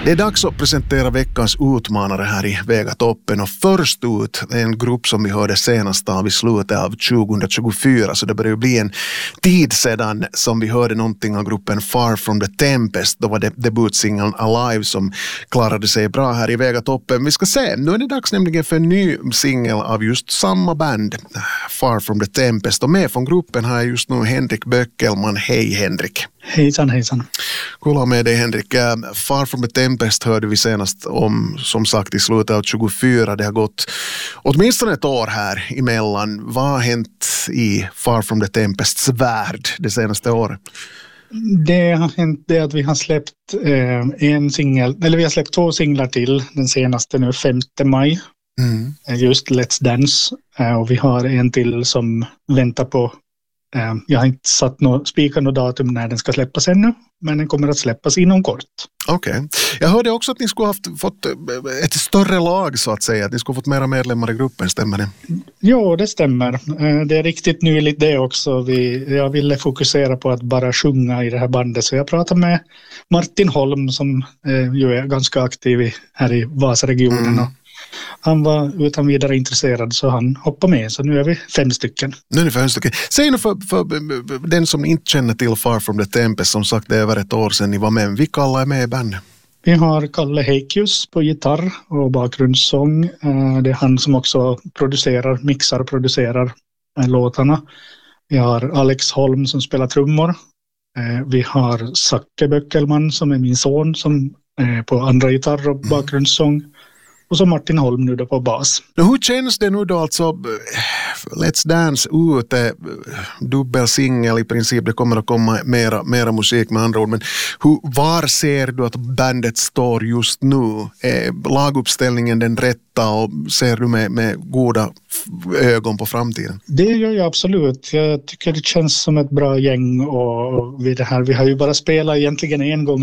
Det är dags att presentera veckans utmanare här i Väga toppen, och först ut är en grupp som vi hörde senast av i slutet av 2024, så det börjar ju bli en tid sedan som vi hörde någonting av gruppen Far from the Tempest. Då var det debutsingeln Alive som klarade sig bra här i Väga toppen. Vi ska se, nu är det dags nämligen för en ny singel av just samma band, Far from the Tempest, och med från gruppen har jag just nu Henrik Böckelman. Hej Henrik. Hejsan, hejsan. Kul med dig Henrik. Far from the Tempest hörde vi senast om, som sagt, i slutet av 24. Det har gått åtminstone ett år här emellan. Vad har hänt i Far from the Tempests värld det senaste året? Det har hänt det att vi har släppt en singel, eller vi har släppt 2 singlar till. Den senaste nu 5 maj. Just Let's Dance. Och vi har en till som väntar på. Jag har inte spikat något datum när den ska släppas ännu, men den kommer att släppas inom kort. Okej. Jag hörde också att ni skulle fått ett större lag så att säga, att ni skulle fått mera medlemmar i gruppen, stämmer det? Ja, det stämmer. Det är riktigt nyligt det också. Jag ville fokusera på att bara sjunga i det här bandet, så jag pratade med Martin Holm som ju är ganska aktiv här i Vasaregionen och han var utan vidare intresserad, så han hoppade med. Så nu är vi 5 stycken. Nu är ni 5 stycken. Säg nu för den som inte känner till Far from the Tempest, som sagt det är över ett år sedan ni var med. Vilka alla är med i bandet? Vi har Kalle Heikius på gitarr och bakgrundssång. Det är han som också mixar och producerar låtarna. Vi har Alex Holm som spelar trummor. Vi har Zacke Böckelman som är min son som är på andra gitarr och bakgrundssång. Och så Martin Holm nu då på bas. Hur känns det nu då alltså? Let's Dance ute, dubbelsingel i princip, det kommer att komma mera musik med andra ord, men var ser du att bandet står just nu? Är laguppställningen den rätta och ser du med goda ögon på framtiden? Det gör jag absolut. Jag tycker det känns som ett bra gäng och vi har ju bara spelat egentligen en gång